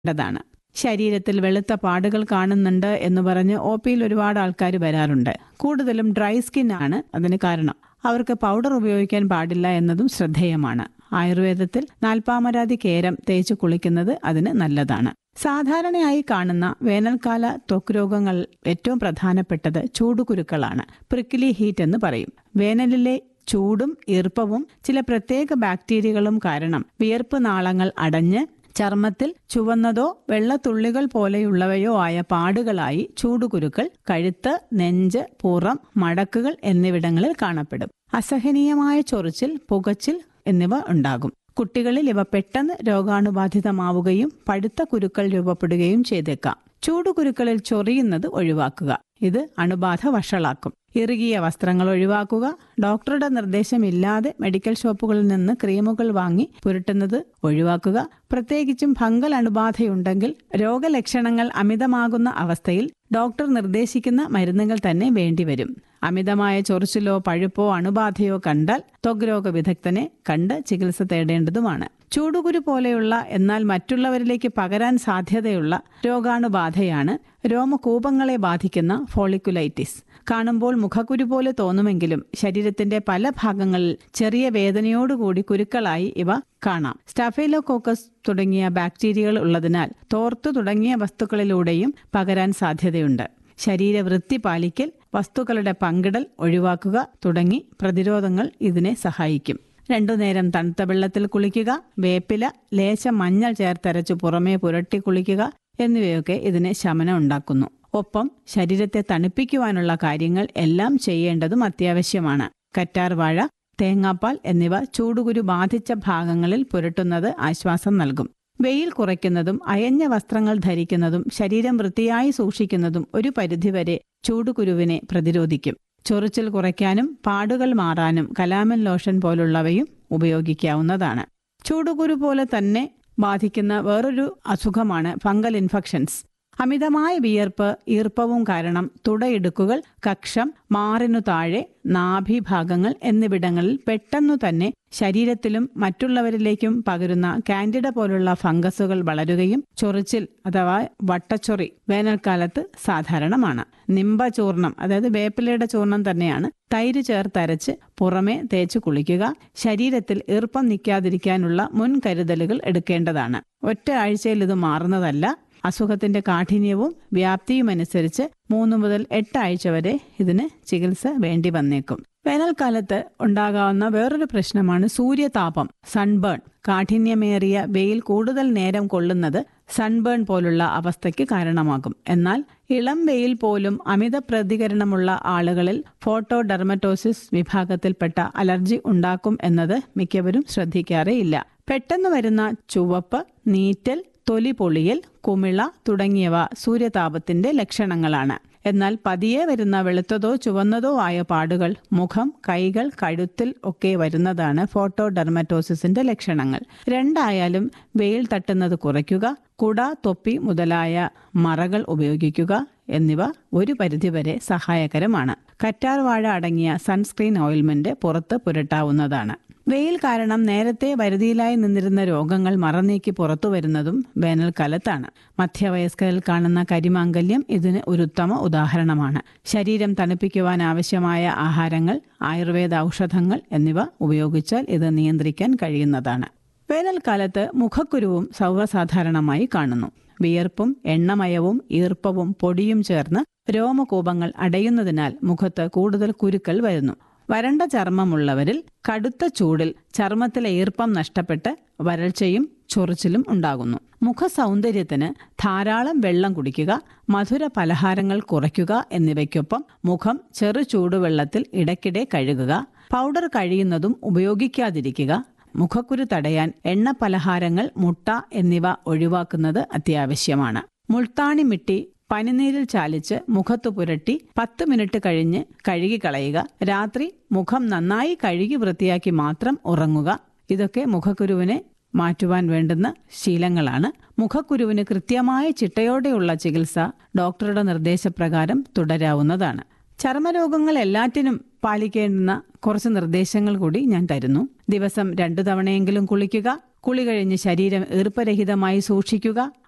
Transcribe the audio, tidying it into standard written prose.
താണ്. ശരീരത്തിൽ വെളുത്ത പാടുകൾ കാണുന്നുണ്ട് എന്ന് പറഞ്ഞ് OPയിൽ ഒരുപാട് ആൾക്കാർ വരാറുണ്ട്. കൂടുതലും ഡ്രൈ സ്കിൻ ആണ് അതിന് കാരണം. അവർക്ക് പൗഡർ ഉപയോഗിക്കാൻ പാടില്ല എന്നതും ശ്രദ്ധേയമാണ്. ആയുർവേദത്തിൽ നാൽപ്പാമരാതി കേരം തേച്ച് കുളിക്കുന്നത് അതിന് നല്ലതാണ്. സാധാരണയായി കാണുന്ന വേനൽക്കാല ത്വക്ക് രോഗങ്ങൾ ഏറ്റവും പ്രധാനപ്പെട്ടത് ചൂടുകുരുക്കളാണ്. പ്രിക്കിലി ഹീറ്റ് എന്ന് പറയും. വേനലിലെ ചൂടും ഈർപ്പവും ചില പ്രത്യേക ബാക്ടീരിയകളും കാരണം വിയർപ്പ് നാളങ്ങൾ അടഞ്ഞ് ചർമ്മത്തിൽ ചുവന്നതോ വെള്ളത്തുള്ളികൾ പോലെയുള്ളവയോ ആയ പാടുകളായി ചൂടുകുരുക്കൾ കഴുത്ത്, നെഞ്ച്, പുറം, മടക്കുകൾ എന്നിവിടങ്ങളിൽ കാണപ്പെടും. അസഹനീയമായ ചൊറിച്ചിൽ, പുകച്ചിൽ എന്നിവ ഉണ്ടാകും. കുട്ടികളിൽ ഇവ പെട്ടെന്ന് രോഗാണുബാധിതമാവുകയും പഴുത്ത കുരുക്കൾ രൂപപ്പെടുകയും ചെയ്തേക്കാം. ചൂടുകുരുക്കളിൽ ചൊറിയുന്നത് ഒഴിവാക്കുക. ഇത് അണുബാധ വഷളാക്കും. ഇറുകിയ വസ്ത്രങ്ങൾ ഒഴിവാക്കുക. ഡോക്ടറുടെ നിർദ്ദേശമില്ലാതെ മെഡിക്കൽ ഷോപ്പുകളിൽ നിന്ന് ക്രീമുകൾ വാങ്ങി പുരട്ടുന്നത് ഒഴിവാക്കുക. പ്രത്യേകിച്ചും ഫംഗൽ അണുബാധയുണ്ടെങ്കിൽ രോഗലക്ഷണങ്ങൾ അമിതമാകുന്ന അവസ്ഥയിൽ ഡോക്ടർ നിർദ്ദേശിക്കുന്ന മരുന്നുകൾ തന്നെ വേണ്ടിവരും. അമിതമായ ചൊറിച്ചിലോ പഴുപ്പോ അണുബാധയോ കണ്ടാൽ ത്വക്ക് രോഗ വിദഗ്ധനെ കണ്ട് ചികിത്സ തേടേണ്ടതുമാണ്. ചൂടുകുരു പോലെയുള്ള എന്നാൽ മറ്റുള്ളവരിലേക്ക് പകരാൻ സാധ്യതയുള്ള രോഗാണുബാധയാണ് രോമകൂപങ്ങളെ ബാധിക്കുന്ന ഫോളിക്കുലൈറ്റിസ്. കാണുമ്പോൾ മുഖക്കുരു പോലെ തോന്നുമെങ്കിലും ശരീരത്തിന്റെ പല ഭാഗങ്ങളിൽ ചെറിയ വേദനയോടുകൂടി കുരുക്കളായി ഇവ കാണാം. സ്റ്റഫൈലോകോക്കസ് തുടങ്ങിയ ബാക്ടീരിയകൾ ഉള്ളതിനാൽ തോർത്തു തുടങ്ങിയ വസ്തുക്കളിലൂടെയും പകരാൻ സാധ്യതയുണ്ട്. ശരീരവൃത്തി പാലിക്കൽ, വസ്തുക്കളുടെ പങ്കിടൽ ഒഴിവാക്കുക തുടങ്ങി പ്രതിരോധങ്ങൾ ഇതിനെ സഹായിക്കും. 2 നേരം തണുത്ത വെള്ളത്തിൽ കുളിക്കുക, വേപ്പില ലേശം മഞ്ഞൾ ചേർത്തരച്ചു പുറമേ പുരട്ടി കുളിക്കുക എന്നിവയൊക്കെ ഇതിന് ശമനം ഉണ്ടാക്കുന്നു. ഒപ്പം ശരീരത്തെ തണുപ്പിക്കുവാനുള്ള കാര്യങ്ങൾ എല്ലാം ചെയ്യേണ്ടതും അത്യാവശ്യമാണ്. കറ്റാർവാഴ, തേങ്ങാപ്പാൽ എന്നിവ ചൂടുകുരു ബാധിച്ച ഭാഗങ്ങളിൽ പുരട്ടുന്നത് ആശ്വാസം നൽകും. വെയിൽ കുറയ്ക്കുന്നതും അയഞ്ഞ വസ്ത്രങ്ങൾ ധരിക്കുന്നതും ശരീരം വൃത്തിയായി സൂക്ഷിക്കുന്നതും ഒരു പരിധിവരെ ചൂടുകുരുവിനെ പ്രതിരോധിക്കും. ചൊറിച്ചിൽ കുറയ്ക്കാനും പാടുകൾ മാറാനും കലാമൻ ലോഷൻ പോലുള്ളവയും ഉപയോഗിക്കാവുന്നതാണ്. ചൂടുകുരു പോലെ തന്നെ ബാധിക്കുന്ന വേറൊരു അസുഖമാണ് ഫംഗൽ ഇൻഫെക്ഷൻസ്. അമിതമായ വിയർപ്പ്, ഈർപ്പവും കാരണം തുടയിടുക്കുകൾ, കക്ഷം, മാറിനു താഴെ, നാഭിഭാഗങ്ങൾ എന്നിവിടങ്ങളിൽ പെട്ടെന്നു തന്നെ ശരീരത്തിലും മറ്റുള്ളവരിലേക്കും പകരുന്ന കാൻഡിഡ പോലുള്ള ഫംഗസുകൾ വളരുകയും ചൊറിച്ചിൽ അഥവാ വട്ടച്ചൊറി വേനൽക്കാലത്ത് സാധാരണമാണ്. നിംബചൂർണം, അതായത് വേപ്പിലയുടെ ചൂർണം തന്നെയാണ്, തൈര് ചേർത്തരച്ച് പുറമെ തേച്ച് കുളിക്കുക. ശരീരത്തിൽ ഈർപ്പം നിൽക്കാതിരിക്കാനുള്ള മുൻകരുതലുകൾ എടുക്കേണ്ടതാണ്. ഒറ്റ ആഴ്ചയിൽ ഇത് മാറുന്നതല്ല. അസുഖത്തിന്റെ കാഠിന്യവും വ്യാപ്തിയുമനുസരിച്ച് 3 മുതൽ 8 ആഴ്ച വരെ ഇതിന് ചികിത്സ വേണ്ടി വന്നേക്കും. വേനൽക്കാലത്ത് ഉണ്ടാകാവുന്ന വേറൊരു പ്രശ്നമാണ് സൂര്യതാപം, സൺബേൺ. കാഠിന്യമേറിയ വെയിൽ കൂടുതൽ നേരം കൊള്ളുന്നത് സൺബേൺ പോലുള്ള അവസ്ഥയ്ക്ക് കാരണമാകും. എന്നാൽ ഇളം വെയിൽ പോലും അമിത പ്രതികരണമുള്ള ആളുകളിൽ ഫോട്ടോഡെർമറ്റോസിസ് വിഭാഗത്തിൽപ്പെട്ട അലർജി ഉണ്ടാക്കും എന്നത് മിക്കവരും ശ്രദ്ധിക്കാറേയില്ല. പെട്ടെന്ന് വരുന്ന ചുവപ്പ്, നീറ്റൽ, തൊലി പൊളിയൽ, കുമിള തുടങ്ങിയവ സൂര്യതാപത്തിന്റെ ലക്ഷണങ്ങളാണ്. എന്നാൽ പതിയെ വരുന്ന വെളുത്തതോ ചുവന്നതോ ആയ പാടുകൾ മുഖം, കൈകൾ, കഴുത്തിൽ ഒക്കെ വരുന്നതാണ് ഫോട്ടോഡെർമറ്റോസിസിന്റെ ലക്ഷണങ്ങൾ. രണ്ടായാലും വെയിൽ തട്ടുന്നത് കുറയ്ക്കുക, കുട, തൊപ്പി മുതലായ മറകൾ ഉപയോഗിക്കുക എന്നിവ ഒരു പരിധിവരെ സഹായകരമാണ്. കറ്റാർവാഴ അടങ്ങിയ സൺസ്ക്രീൻ ഓയിൽമെന്റ് പുറത്ത് പുരട്ടാവുന്നതാണ്. വെയിൽ കാരണം നേരത്തെ വരുതിയിലായി നിന്നിരുന്ന രോഗങ്ങൾ മറനീക്കി പുറത്തു വരുന്നതും വേനൽക്കാലത്താണ്. മധ്യവയസ്കരിൽ കാണുന്ന കരിമാങ്കല്യം ഇതിന് ഒരു ഉത്തമ ഉദാഹരണമാണ്. ശരീരം തണുപ്പിക്കുവാൻ ആവശ്യമായ ആഹാരങ്ങൾ, ആയുർവേദ ഔഷധങ്ങൾ എന്നിവ ഉപയോഗിച്ചാൽ ഇത് നിയന്ത്രിക്കാൻ കഴിയുന്നതാണ്. വേനൽക്കാലത്ത് മുഖക്കുരുവും സർവ്വസാധാരണമായി കാണുന്നു. വിയർപ്പും എണ്ണമയവും ഈർപ്പവും പൊടിയും ചേർന്ന് രോമകൂപങ്ങൾ അടയുന്നതിനാൽ മുഖത്ത് കൂടുതൽ കുരുക്കൾ വരുന്നു. വരണ്ട ചർമ്മമുള്ളവരിൽ കടുത്ത ചൂടിൽ ചർമ്മത്തിലെ ഈർപ്പം നഷ്ടപ്പെട്ട് വരൾച്ചയും ചൊറിച്ചിലും ഉണ്ടാകുന്നു. മുഖസൗന്ദര്യത്തിന് ധാരാളം വെള്ളം കുടിക്കുക, മധുര പലഹാരങ്ങൾ കുറയ്ക്കുക എന്നിവയ്ക്കൊപ്പം മുഖം ചെറു ചൂടുവെള്ളത്തിൽ ഇടയ്ക്കിടെ കഴുകുക. പൗഡർ കഴിയുന്നതും ഉപയോഗിക്കാതിരിക്കുക. മുഖക്കുരു തടയാൻ എണ്ണ പലഹാരങ്ങൾ, മുട്ട എന്നിവ ഒഴിവാക്കുന്നത് അത്യാവശ്യമാണ്. മുൾത്താണി മിട്ടി പനിനീരിൽ ചാലിച്ച് മുഖത്തു പുരട്ടി 10 മിനിറ്റ് കഴിഞ്ഞ് കഴുകിക്കളയുക. രാത്രി മുഖം നന്നായി കഴുകി വൃത്തിയാക്കി മാത്രം ഉറങ്ങുക. ഇതൊക്കെ മുഖക്കുരുവിനെ മാറ്റുവാൻ വേണ്ടുന്ന ശീലങ്ങളാണ്. മുഖക്കുരുവിന് കൃത്യമായ ചിട്ടയോടെയുള്ള ചികിത്സ ഡോക്ടറുടെ നിർദ്ദേശപ്രകാരം തുടരാവുന്നതാണ്. ചർമ്മരോഗങ്ങൾ എല്ലാറ്റിനും പാലിക്കേണ്ടുന്ന കുറച്ച് നിർദ്ദേശങ്ങൾ കൂടി ഞാൻ തരുന്നു. ദിവസം 2 തവണയെങ്കിലും കുളിക്കുക. കുളി കഴിഞ്ഞ് ശരീരം ഈർപ്പരഹിതമായി സൂക്ഷിക്കുക.